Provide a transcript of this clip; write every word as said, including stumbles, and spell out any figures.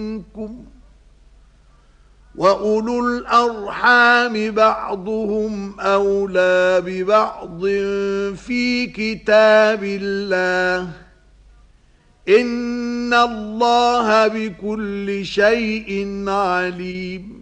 منكم وأولو الأرحام بعضهم أولى ببعض في كتاب الله إن الله بكل شيء عليم.